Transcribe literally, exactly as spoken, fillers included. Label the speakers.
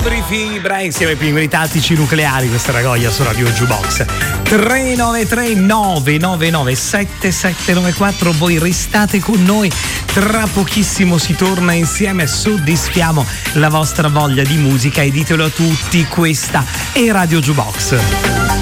Speaker 1: Gabri Fibra insieme ai Pinguini Tattici Nucleari, questa ragoglia su Radio Jukebox. Tre nove tre nove nove nove sette sette nove quattro, voi restate con noi, tra pochissimo si torna insieme, soddisfiamo la vostra voglia di musica e ditelo a tutti, questa è Radio Jukebox.